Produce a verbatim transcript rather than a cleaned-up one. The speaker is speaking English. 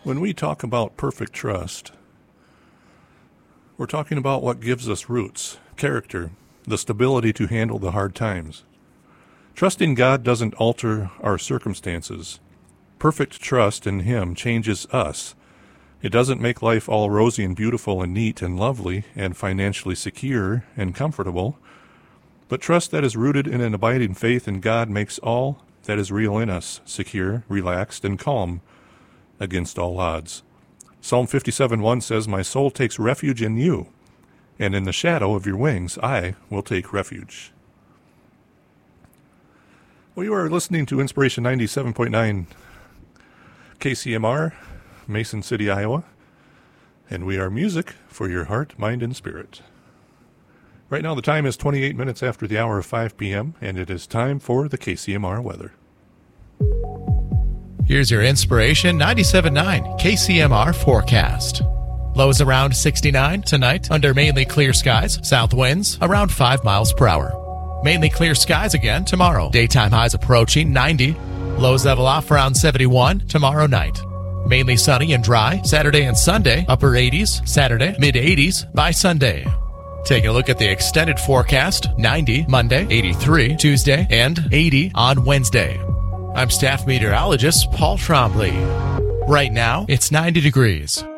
When we talk about perfect trust, we're talking about what gives us roots, character, the stability to handle the hard times. Trusting God doesn't alter our circumstances. Perfect trust in Him changes us. It doesn't make life all rosy and beautiful and neat and lovely and financially secure and comfortable. But trust that is rooted in an abiding faith in God makes all that is real in us secure, relaxed, and calm against all odds. Psalm fifty-seven one says, "My soul takes refuge in you, and in the shadow of your wings I will take refuge." Well, you are listening to Inspiration ninety-seven point nine K C M R, Mason City, Iowa, and we are music for your heart, mind, and spirit. Right now the time is twenty-eight minutes after the hour of five p.m., and it is time for the K C M R weather. Here's your Inspiration ninety-seven point nine K C M R forecast. Lows around sixty-nine tonight under mainly clear skies. South winds around five miles per hour. Mainly clear skies again tomorrow. Daytime highs approaching ninety. Lows level off around seventy-one tomorrow night. Mainly sunny and dry Saturday and Sunday. Upper eighties Saturday, mid eighties by Sunday. Taking a look at the extended forecast. ninety Monday, eighty-three Tuesday, and eighty on Wednesday. I'm staff meteorologist Paul Trombley. Right now, it's ninety degrees.